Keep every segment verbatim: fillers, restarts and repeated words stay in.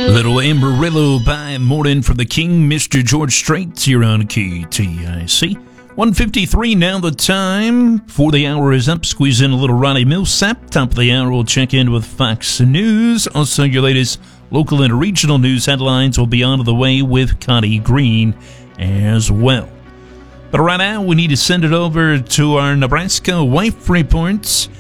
Little Amarillo by Morning from the King, Mister George Strait here on K T I C. one fifty-three now the time. Before the hour is up, squeeze in a little Ronnie Millsap. Top of the hour, we'll check in with Fox News. Also, your latest local and regional news headlines will be on the way with Connie Green as well. But right now, we need to send it over to our Nebraska Wife Reports,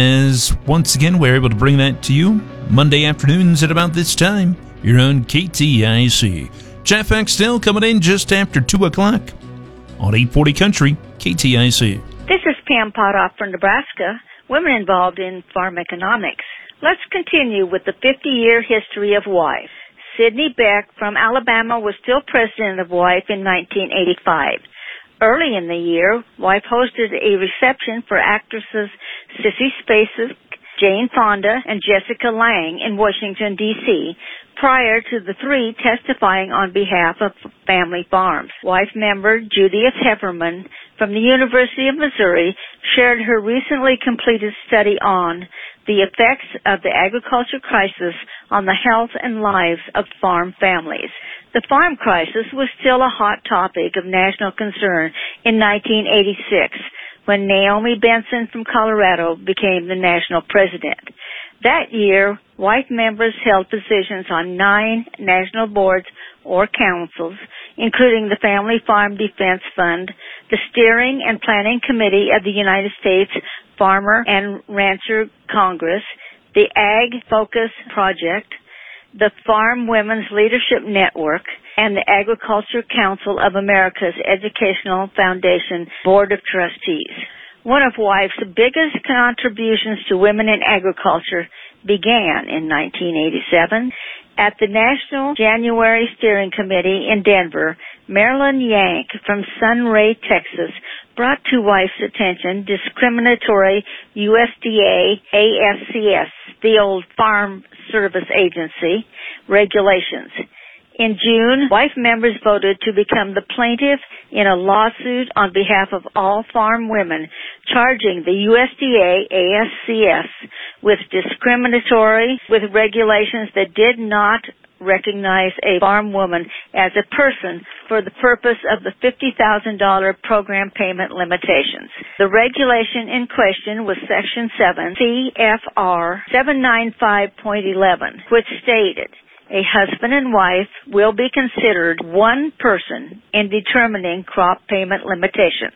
as once again, we're able to bring that to you Monday afternoons at about this time. You're on K T I C. Jeff Axtell coming in just after two o'clock on eight forty Country, K T I C. This is Pam Potoff from Nebraska, women involved in farm economics. Let's continue with the fifty-year history of W I F E. Sidney Beck from Alabama was still president of W I F E in nineteen eighty-five. Early in the year, W I F E hosted a reception for actresses Sissy Spacek, Jane Fonda, and Jessica Lange in Washington, D C, prior to the three testifying on behalf of family farms. W I F E member Judith Hefferman from the University of Missouri shared her recently completed study on the effects of the agriculture crisis on the health and lives of farm families. The farm crisis was still a hot topic of national concern in nineteen eighty-six, when Naomi Benson from Colorado became the national president. That year, W I F E members held positions on nine national boards or councils, including the Family Farm Defense Fund, the Steering and Planning Committee of the United States Farmer and Rancher Congress, the Ag Focus Project, the Farm Women's Leadership Network, and the Agriculture Council of America's Educational Foundation Board of Trustees. One of W I F E's biggest contributions to women in agriculture began in nineteen eighty-seven. At the National January Steering Committee in Denver, Marilyn Yank from Sunray, Texas, brought to W I F E's attention discriminatory U S D A A S C S, the old Farm Service Agency, regulations. In June, W I F E members voted to become the plaintiff in a lawsuit on behalf of all farm women, charging the U S D A A S C S with discriminatory, with regulations that did not recognize a farm woman as a person for the purpose of the fifty thousand dollars program payment limitations. The regulation in question was Section seven C F R seven ninety-five point eleven, which stated, a husband and wife will be considered one person in determining crop payment limitations.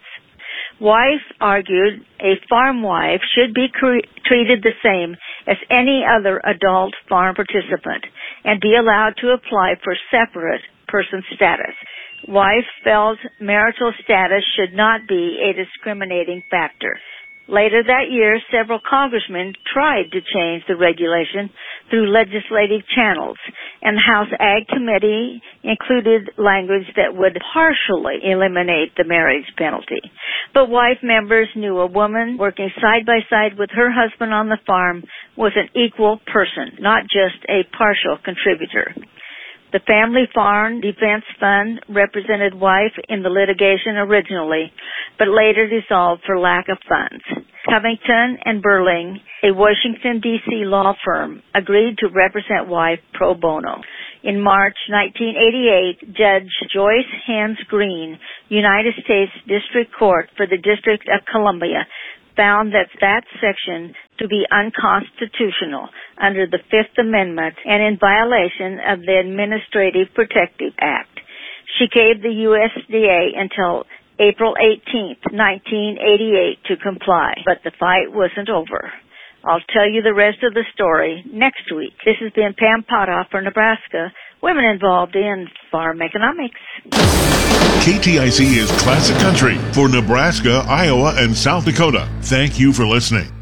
W I F E argued a farm wife should be cre- treated the same as any other adult farm participant and be allowed to apply for separate person status. W I F E felt marital status should not be a discriminating factor. Later that year, several congressmen tried to change the regulation through legislative channels, and the House Ag Committee included language that would partially eliminate the marriage penalty. But W I F E members knew a woman working side by side with her husband on the farm was an equal person, not just a partial contributor. The Family Farm Defense Fund represented W I F E in the litigation originally, but later dissolved for lack of funds. Covington and Burling, a Washington, D C law firm, agreed to represent W I F E pro bono. In March nineteen eighty-eight, Judge Joyce Hens Green, United States District Court for the District of Columbia, found that that section to be unconstitutional under the Fifth Amendment and in violation of the Administrative Protective Act. She gave the U S D A until April eighteenth, nineteen eighty-eight to comply, but the fight wasn't over. I'll tell you the rest of the story next week. This has been Pam Potoff for Nebraska, women involved in farm economics. K T I C is Classic Country for Nebraska, Iowa, and South Dakota. Thank you for listening.